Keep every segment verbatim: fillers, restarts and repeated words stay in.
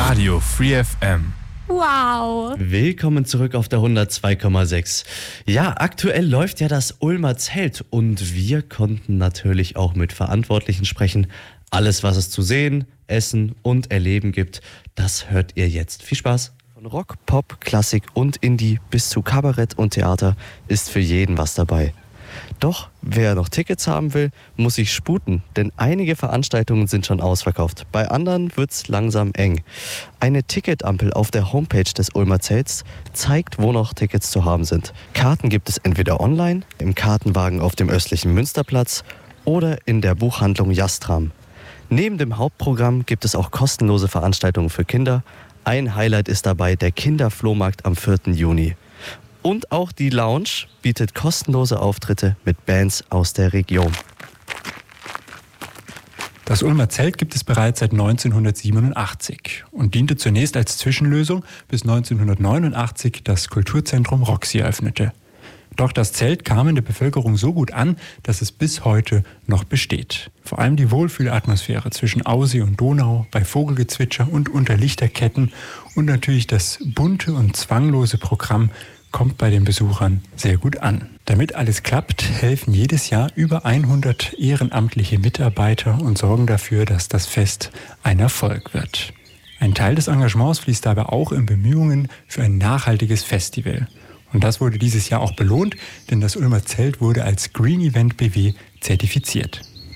Radio Free F M. Wow. Willkommen zurück auf der hundertzwei Komma sechs. Ja, aktuell läuft ja das Ulmer Zelt und wir konnten natürlich auch mit Verantwortlichen sprechen. Alles, was es zu sehen, essen und erleben gibt, das hört ihr jetzt. Viel Spaß. Von Rock, Pop, Klassik und Indie bis zu Kabarett und Theater ist für jeden was dabei. Doch wer noch Tickets haben will, muss sich sputen, denn einige Veranstaltungen sind schon ausverkauft. Bei anderen wird's langsam eng. Eine Ticketampel auf der Homepage des Ulmer Zelts zeigt, wo noch Tickets zu haben sind. Karten gibt es entweder online, im Kartenwagen auf dem östlichen Münsterplatz oder in der Buchhandlung Jastram. Neben dem Hauptprogramm gibt es auch kostenlose Veranstaltungen für Kinder. Ein Highlight ist dabei der Kinderflohmarkt am vierten Juni. Und auch die Lounge bietet kostenlose Auftritte mit Bands aus der Region. Das Ulmer Zelt gibt es bereits seit neunzehnhundertsiebenundachtzig und diente zunächst als Zwischenlösung, bis neunzehnhundertneunundachtzig das Kulturzentrum Roxy eröffnete. Doch das Zelt kam in der Bevölkerung so gut an, dass es bis heute noch besteht. Vor allem die Wohlfühlatmosphäre zwischen Aussee und Donau, bei Vogelgezwitscher und unter Lichterketten und natürlich das bunte und zwanglose Programm kommt bei den Besuchern sehr gut an. Damit alles klappt, helfen jedes Jahr über hundert ehrenamtliche Mitarbeiter und sorgen dafür, dass das Fest ein Erfolg wird. Ein Teil des Engagements fließt dabei auch in Bemühungen für ein nachhaltiges Festival. Und das wurde dieses Jahr auch belohnt, denn das Ulmer Zelt wurde als Green Event B W zertifiziert.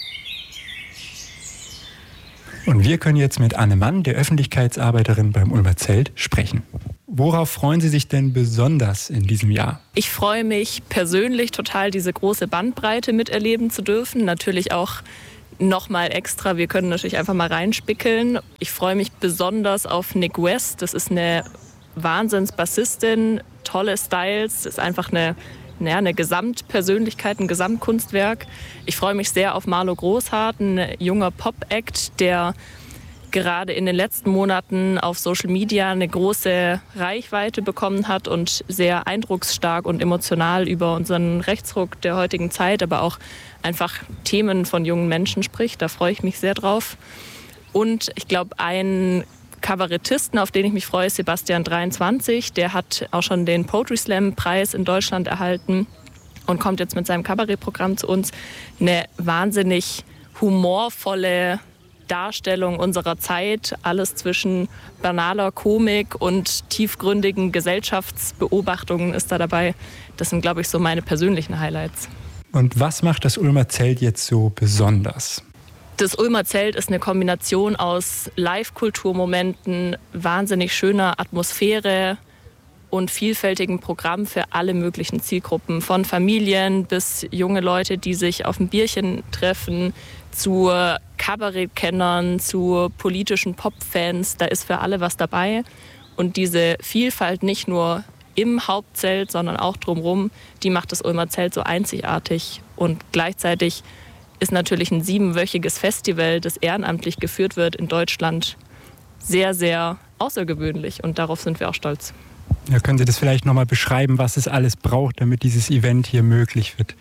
Und wir können jetzt mit Anne Mann, der Öffentlichkeitsarbeiterin beim Ulmer Zelt, sprechen. Worauf freuen Sie sich denn besonders in diesem Jahr? Ich freue mich persönlich total, diese große Bandbreite miterleben zu dürfen. Natürlich auch nochmal extra, wir können natürlich einfach mal reinspickeln. Ich freue mich besonders auf Nick West. Das ist eine Wahnsinns-Bassistin, tolle Styles, ist einfach eine, naja, eine Gesamtpersönlichkeit, ein Gesamtkunstwerk. Ich freue mich sehr auf Marlo Großhardt, ein junger Pop-Act, der gerade in den letzten Monaten auf Social Media eine große Reichweite bekommen hat und sehr eindrucksstark und emotional über unseren Rechtsruck der heutigen Zeit, aber auch einfach Themen von jungen Menschen spricht. Da freue ich mich sehr drauf. Und ich glaube, ein Kabarettisten, auf den ich mich freue, ist Sebastian dreiundzwanzig. Der hat auch schon den Poetry Slam Preis in Deutschland erhalten und kommt jetzt mit seinem Kabarettprogramm zu uns. Eine wahnsinnig humorvolle Darstellung unserer Zeit, alles zwischen banaler Komik und tiefgründigen Gesellschaftsbeobachtungen ist da dabei. Das sind, glaube ich, so meine persönlichen Highlights. Und was macht das Ulmer Zelt jetzt so besonders? Das Ulmer Zelt ist eine Kombination aus Live-Kulturmomenten, wahnsinnig schöner Atmosphäre und vielfältigen Programm für alle möglichen Zielgruppen. Von Familien bis junge Leute, die sich auf ein Bierchen treffen, zu Kabarettkennern, zu politischen Popfans. Da ist für alle was dabei. Und diese Vielfalt nicht nur im Hauptzelt, sondern auch drumherum, die macht das Ulmer Zelt so einzigartig. Und gleichzeitig ist natürlich ein siebenwöchiges Festival, das ehrenamtlich geführt wird in Deutschland, sehr, sehr außergewöhnlich. Und darauf sind wir auch stolz. Ja, können Sie das vielleicht nochmal beschreiben, was es alles braucht, damit dieses Event hier möglich wird?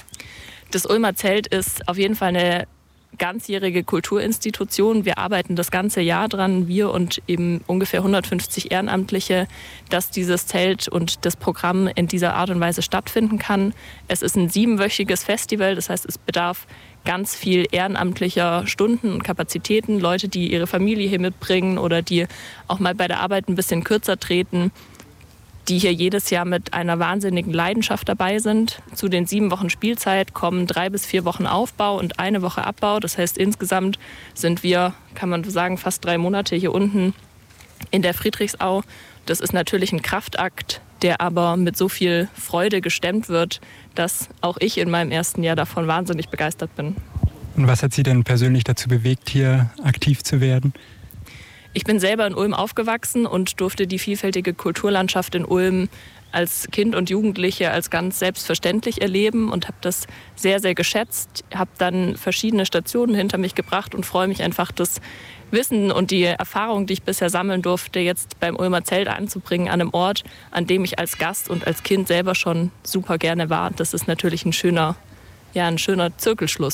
Das Ulmer Zelt ist auf jeden Fall eine ganzjährige Kulturinstitution. Wir arbeiten das ganze Jahr dran, wir und eben ungefähr hundertfünfzig Ehrenamtliche, dass dieses Zelt und das Programm in dieser Art und Weise stattfinden kann. Es ist ein siebenwöchiges Festival, das heißt, es bedarf ganz viel ehrenamtlicher Stunden und Kapazitäten, Leute, die ihre Familie hier mitbringen oder die auch mal bei der Arbeit ein bisschen kürzer treten, die hier jedes Jahr mit einer wahnsinnigen Leidenschaft dabei sind. Zu den sieben Wochen Spielzeit kommen drei bis vier Wochen Aufbau und eine Woche Abbau. Das heißt, insgesamt sind wir, kann man sagen, fast drei Monate hier unten in der Friedrichsau. Das ist natürlich ein Kraftakt, der aber mit so viel Freude gestemmt wird, dass auch ich in meinem ersten Jahr davon wahnsinnig begeistert bin. Und was hat Sie denn persönlich dazu bewegt, hier aktiv zu werden? Ich bin selber in Ulm aufgewachsen und durfte die vielfältige Kulturlandschaft in Ulm als Kind und Jugendliche als ganz selbstverständlich erleben und habe das sehr, sehr geschätzt. Habe dann verschiedene Stationen hinter mich gebracht und freue mich einfach, das Wissen und die Erfahrung, die ich bisher sammeln durfte, jetzt beim Ulmer Zelt anzubringen, an einem Ort, an dem ich als Gast und als Kind selber schon super gerne war. Das ist natürlich ein schöner, ja, ein schöner Zirkelschluss.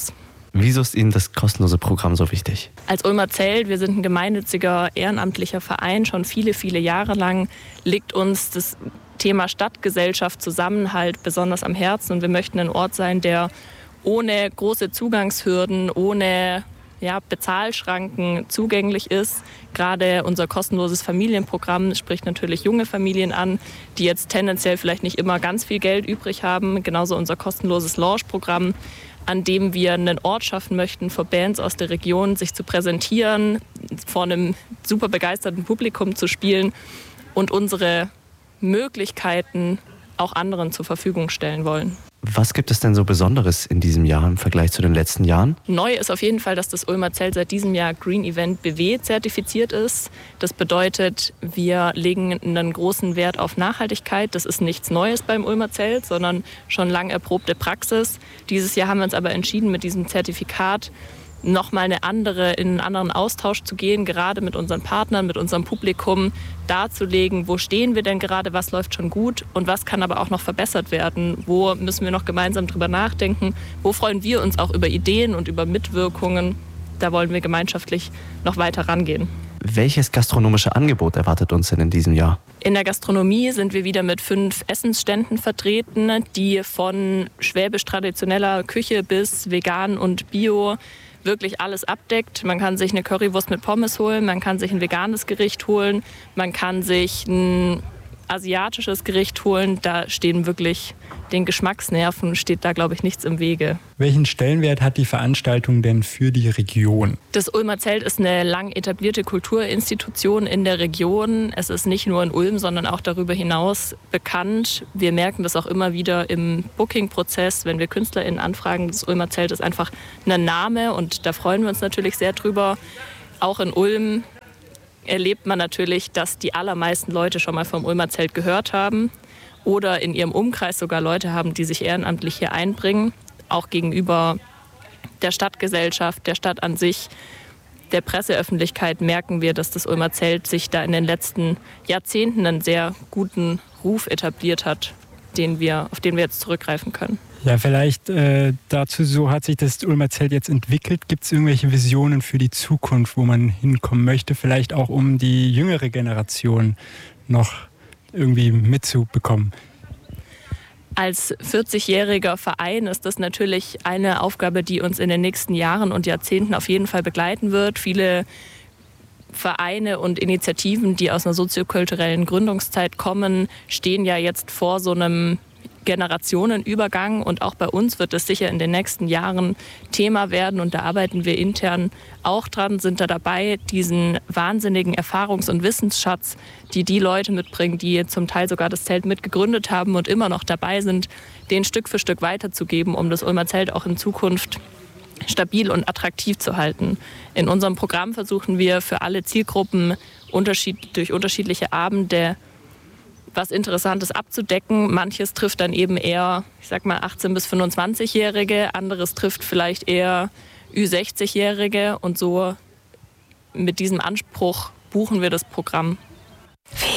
Wieso ist Ihnen das kostenlose Programm so wichtig? Als Ulmer Zelt, wir sind ein gemeinnütziger, ehrenamtlicher Verein, schon viele, viele Jahre lang liegt uns das Thema Stadtgesellschaft, Zusammenhalt besonders am Herzen. Und wir möchten ein Ort sein, der ohne große Zugangshürden, ohne ja, Bezahlschranken zugänglich ist. Gerade unser kostenloses Familienprogramm spricht natürlich junge Familien an, die jetzt tendenziell vielleicht nicht immer ganz viel Geld übrig haben. Genauso unser kostenloses Launch-Programm, an dem wir einen Ort schaffen möchten, für Bands aus der Region sich zu präsentieren, vor einem super begeisterten Publikum zu spielen und unsere Möglichkeiten auch anderen zur Verfügung stellen wollen. Was gibt es denn so Besonderes in diesem Jahr im Vergleich zu den letzten Jahren? Neu ist auf jeden Fall, dass das Ulmer Zelt seit diesem Jahr Green Event B W zertifiziert ist. Das bedeutet, wir legen einen großen Wert auf Nachhaltigkeit. Das ist nichts Neues beim Ulmer Zelt, sondern schon lang erprobte Praxis. Dieses Jahr haben wir uns aber entschieden, mit diesem Zertifikat nochmal eine andere, in einen anderen Austausch zu gehen, gerade mit unseren Partnern, mit unserem Publikum, darzulegen, wo stehen wir denn gerade, was läuft schon gut und was kann aber auch noch verbessert werden, wo müssen wir noch gemeinsam drüber nachdenken, wo freuen wir uns auch über Ideen und über Mitwirkungen, da wollen wir gemeinschaftlich noch weiter rangehen. Welches gastronomische Angebot erwartet uns denn in diesem Jahr? In der Gastronomie sind wir wieder mit fünf Essensständen vertreten, die von schwäbisch-traditioneller Küche bis vegan und bio wirklich alles abdeckt. Man kann sich eine Currywurst mit Pommes holen, man kann sich ein veganes Gericht holen, man kann sich ein asiatisches Gericht holen. Da stehen wirklich den Geschmacksnerven, steht da, glaube ich, nichts im Wege. Welchen Stellenwert hat die Veranstaltung denn für die Region? Das Ulmer Zelt ist eine lang etablierte Kulturinstitution in der Region. Es ist nicht nur in Ulm, sondern auch darüber hinaus bekannt. Wir merken das auch immer wieder im Booking-Prozess, wenn wir KünstlerInnen anfragen. Das Ulmer Zelt ist einfach ein Name und da freuen wir uns natürlich sehr drüber. Auch in Ulm erlebt man natürlich, dass die allermeisten Leute schon mal vom Ulmer Zelt gehört haben oder in ihrem Umkreis sogar Leute haben, die sich ehrenamtlich hier einbringen, auch gegenüber der Stadtgesellschaft, der Stadt an sich, der Presseöffentlichkeit merken wir, dass das Ulmer Zelt sich da in den letzten Jahrzehnten einen sehr guten Ruf etabliert hat, den wir, auf den wir jetzt zurückgreifen können. Ja, vielleicht äh, dazu, so hat sich das Ulmer Zelt jetzt entwickelt. Gibt es irgendwelche Visionen für die Zukunft, wo man hinkommen möchte? Vielleicht auch, um die jüngere Generation noch irgendwie mitzubekommen? Als vierzigjähriger Verein ist das natürlich eine Aufgabe, die uns in den nächsten Jahren und Jahrzehnten auf jeden Fall begleiten wird. Viele Vereine und Initiativen, die aus einer soziokulturellen Gründungszeit kommen, stehen ja jetzt vor so einem Generationenübergang und auch bei uns wird es sicher in den nächsten Jahren Thema werden und da arbeiten wir intern auch dran, sind da dabei, diesen wahnsinnigen Erfahrungs- und Wissensschatz, die die Leute mitbringen, die zum Teil sogar das Zelt mitgegründet haben und immer noch dabei sind, den Stück für Stück weiterzugeben, um das Ulmer Zelt auch in Zukunft stabil und attraktiv zu halten. In unserem Programm versuchen wir für alle Zielgruppen unterschied- durch unterschiedliche Abende was Interessantes abzudecken. Manches trifft dann eben eher, ich sag mal, achtzehn- bis fünfundzwanzigjährige, anderes trifft vielleicht eher Ü sechzigjährige und so mit diesem Anspruch buchen wir das Programm.